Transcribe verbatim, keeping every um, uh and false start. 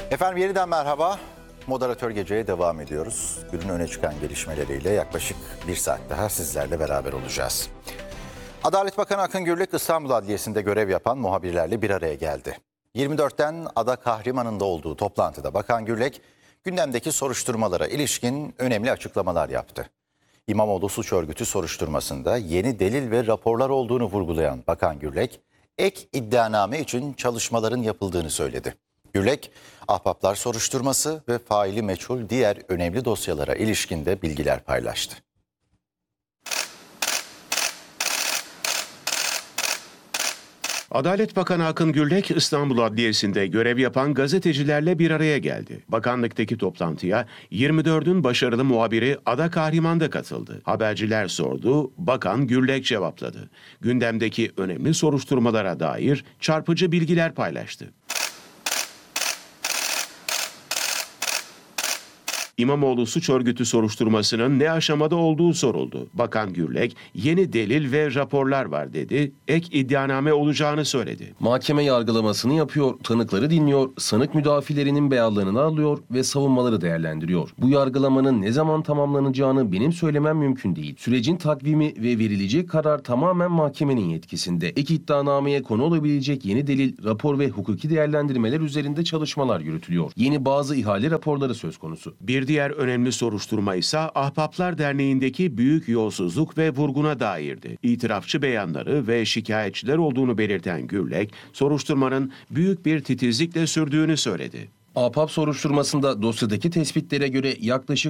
Efendim yeniden merhaba. Moderatör Gece'ye devam ediyoruz. Günün öne çıkan gelişmeleriyle yaklaşık bir saat daha sizlerle beraber olacağız. Adalet Bakanı Akın Gürlek İstanbul Adliyesi'nde görev yapan muhabirlerle bir araya geldi. yirmi dörtten Ada Kahramanı'nda olduğu toplantıda Bakan Gürlek gündemdeki soruşturmalara ilişkin önemli açıklamalar yaptı. İmamoğlu suç örgütü soruşturmasında yeni delil ve raporlar olduğunu vurgulayan Bakan Gürlek, ek iddianame için çalışmaların yapıldığını söyledi. Gürlek, ahbaplar soruşturması ve faili meçhul diğer önemli dosyalara ilişkin de bilgiler paylaştı. Adalet Bakanı Akın Gürlek İstanbul Adliyesi'nde görev yapan gazetecilerle bir araya geldi. Bakanlıktaki toplantıya yirmi dördün başarılı muhabiri Ada Kahraman da katıldı. Haberciler sordu, Bakan Gürlek cevapladı. Gündemdeki önemli soruşturmalara dair çarpıcı bilgiler paylaştı. İmamoğlu suç örgütü soruşturmasının ne aşamada olduğu soruldu. Bakan Gürlek, yeni delil ve raporlar var dedi, ek iddianame olacağını söyledi. Mahkeme yargılamasını yapıyor, tanıkları dinliyor, sanık müdafilerinin beyanlarını alıyor ve savunmaları değerlendiriyor. Bu yargılamanın ne zaman tamamlanacağını benim söylemem mümkün değil. Sürecin takvimi ve verilecek karar tamamen mahkemenin yetkisinde. Ek iddianameye konu olabilecek yeni delil, rapor ve hukuki değerlendirmeler üzerinde çalışmalar yürütülüyor. Yeni bazı ihale raporları söz konusu. Bir diğer önemli soruşturma ise Ahbaplar Derneği'ndeki büyük yolsuzluk ve vurguna dairdi. İtirafçı beyanları ve şikayetçiler olduğunu belirten Gürlek, soruşturmanın büyük bir titizlikle sürdüğünü söyledi. Ahbap soruşturmasında dosyadaki tespitlere göre yaklaşık